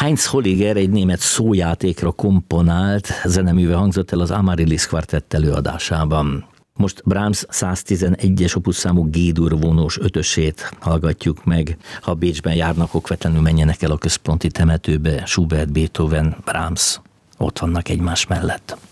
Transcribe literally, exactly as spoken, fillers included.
Heinz Holliger egy német szójátékra komponált zeneműve hangzott el az Amaryllis Quartett előadásában. Most Brahms száztizenegyes opus számú G-dur vonós ötösét hallgatjuk meg. Ha Bécsben járnak, okvetlenül menjenek el a központi temetőbe. Schubert, Beethoven, Brahms ott vannak egymás mellett.